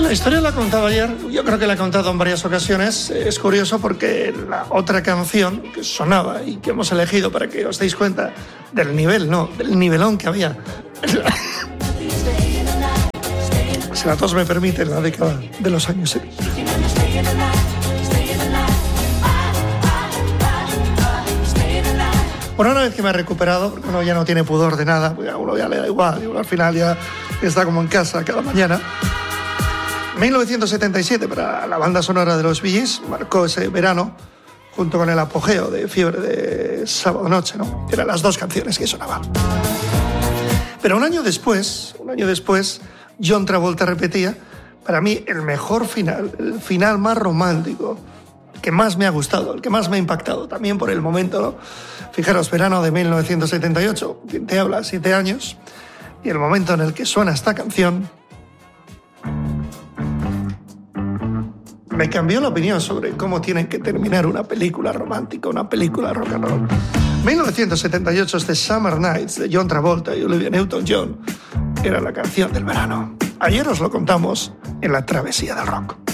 La historia la he contado ayer, yo creo que la he contado en varias ocasiones. Es curioso porque la otra canción que sonaba y que hemos elegido para que os deis cuenta del nivel, del nivelón que había. Si la tos me permite, en la década de los años 70. Bueno, una vez que me he recuperado, porque uno ya no tiene pudor de nada, porque a uno ya le da igual, y uno al final ya está como en casa cada mañana. 1977, para la banda sonora de los Bee Gees, marcó ese verano, junto con el apogeo de Fiebre de Sábado Noche, ¿no? Eran las dos canciones que sonaban. Pero un año después, John Travolta repetía, para mí, el mejor final, el final más romántico, el que más me ha gustado, el que más me ha impactado, también por el momento, ¿no? Fijaros, verano de 1978, quien te habla, 7 años, y el momento en el que suena esta canción, me cambió la opinión sobre cómo tiene que terminar una película romántica, una película rock and roll. 1978, este Summer Nights de John Travolta y Olivia Newton-John era la canción del verano. Ayer os lo contamos en La Travesía del Rock.